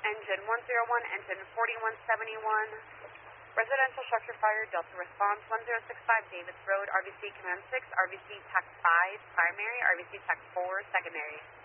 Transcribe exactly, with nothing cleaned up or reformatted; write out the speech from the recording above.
Engine one zero one, engine forty-one seventy-one. Residential structure fire, Delta response one zero six five, Davis Road, R B C Command six, R B C T A C five primary, R B C T A C four secondary.